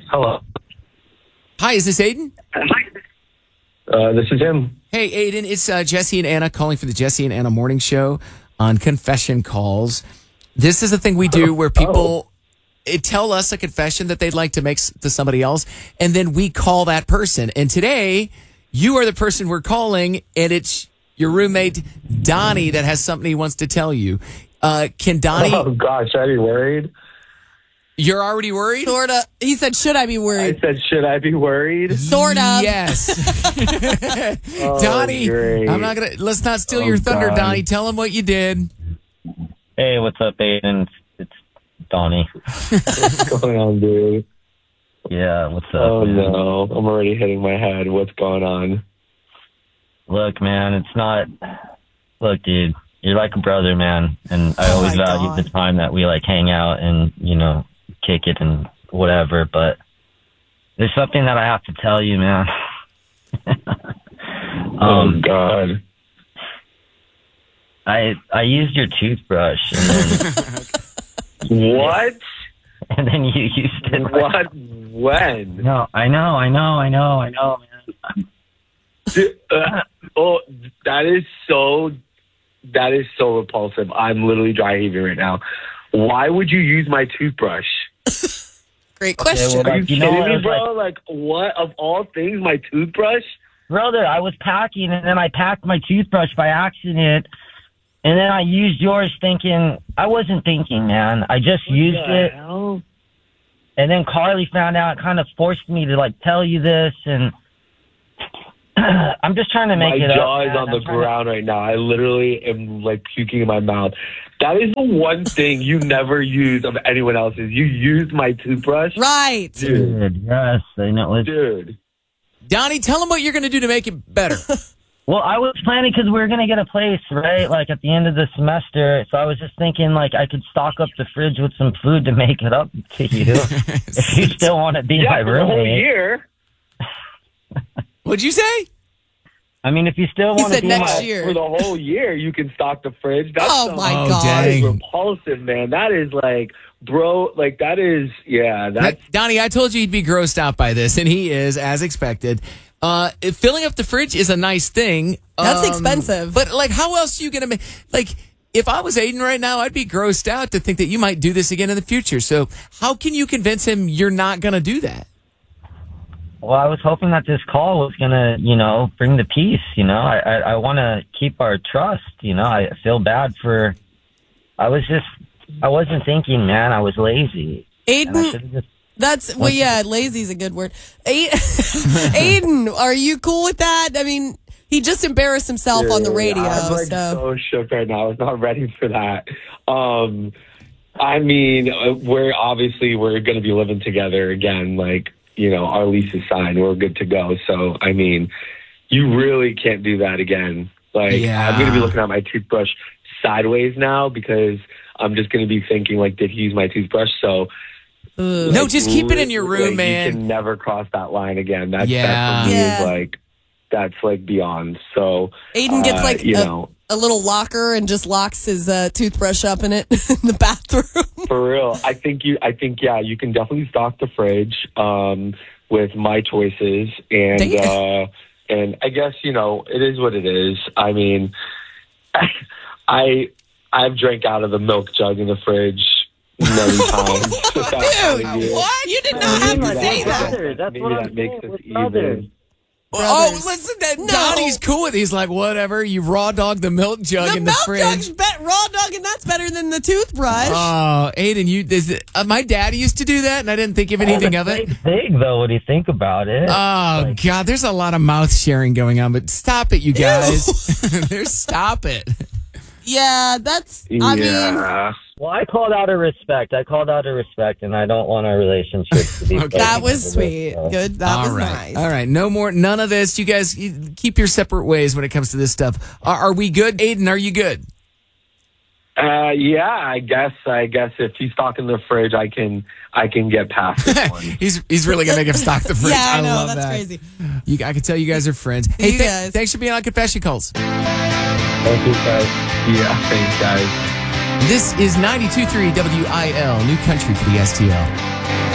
Hello. Hi, is this Aiden? This is him. Hey, Aiden, it's Jesse and Anna calling for the Jesse and Anna Morning Show on Confession Calls. This is a thing we do where people tell us a confession that they'd like to make to somebody else, and then we call that person. And today, you are the person we're calling, and it's your roommate, Donnie, that has something he wants to tell you. Can Donnie... Oh, gosh, should I be worried? You're already worried? Sort of. He said, should I be worried? I said, should I be worried? Sort of. Yes. Oh, Donnie, great. let's not steal your thunder, God. Donnie. Tell him what you did. Hey, what's up, Aiden? It's Donnie. What's going on, dude? Yeah, what's up? Oh, man? no. I'm already hitting my head. What's going on? Look, man, it's not... Look, dude, you're like a brother, man. And I always my value God. the time that we, hang out and, kick it and whatever. But there's something that I have to tell you, man. Oh, God. I used your toothbrush, and What? then you used it. What? When? No, I know, man. Dude, oh, that is so repulsive. I'm literally dry heaving right now. Why would you use my toothbrush? Great question. well, Are you you know kidding what, me, it's bro? Like, what of all things, my toothbrush? Brother, I was packing, and then I packed my toothbrush by accident, and then I used yours thinking... I wasn't thinking, man. I just used it, Hell? and then Carly found out, kind of forced me to, tell you this, and I'm just trying to make My it up. jaw is man. on I'm the trying to- ground right now. I literally am, puking in my mouth. That is the one thing you never use of anyone else's. You used my toothbrush? Right. Dude. Yes, I know. Dude. Donnie, tell him what you're going to do to make it better. Well, I was planning because we were going to get a place, right? At the end of the semester. So I was just thinking, I could stock up the fridge with some food to make it up to you. If you still want to be my Yeah, for the whole roommate. year. What'd you say? I mean, if you still He want to said be next my... year. For the whole year, you can stock the fridge. That's Oh, my Oh, God. dang. repulsive, man. That is bro, that is, yeah. That's Donnie, I told you he'd be grossed out by this, and he is, as expected. Filling up the fridge is a nice thing. That's expensive. But, how else are you going to make... if I was Aiden right now, I'd be grossed out to think that you might do this again in the future. So how can you convince him you're not going to do that? Well, I was hoping that this call was going to, bring the peace, I want to keep our trust, I feel bad for... I wasn't thinking, man. I was lazy. And I should've Aiden, just... lazy's a good word. Aiden, are you cool with that? I mean, he just embarrassed himself on the radio. I'm so shook right now. I was not ready for that. I mean, we're going to be living together again. Our lease is signed. We're good to go. So, I mean, you really can't do that again. I'm going to be looking at my toothbrush sideways now because I'm just going to be thinking, did he use my toothbrush? So, no, just keep it in your room, man. You can never cross that line again. That Yeah. for me Yeah. is that's beyond. So, Aiden gets a little locker and just locks his toothbrush up in it in the bathroom. For real, I think you can definitely stock the fridge with my choices, and and I guess it is what it is. I mean, I've drank out of the milk jug in the fridge many times. Dude, what? You did not have to say that. That's Maybe what I'm that makes saying, us we're brothers. even. Oh, Brothers. listen, No. Donnie's cool with it. He's like, whatever, you raw dog the milk jug The in the milk fridge. jug's raw dog, and that's better than the toothbrush. Oh, Aiden, my dad used to do that, and I didn't think of anything of it. It's big, though, when you think about it. Oh, God, there's a lot of mouth sharing going on, but stop it, you guys. Stop it. Yeah, that's, I mean, Yeah. Well, I called out of respect, and I don't want our relationship to be... Okay. that was sweet. Good. That was nice. All right. None of this. You guys keep your separate ways when it comes to this stuff. Are we good? Aiden, are you good? Yeah, I guess if he's stocking the fridge, I can get past this one. He's really gonna make him stock the fridge. Yeah, I know. love That's that. crazy. I can tell you guys are friends. Hey, You guys. thanks for being on Confession Calls. Thank you, guys. Yeah, thanks, guys. This is 92.3 WIL, New Country for the STL.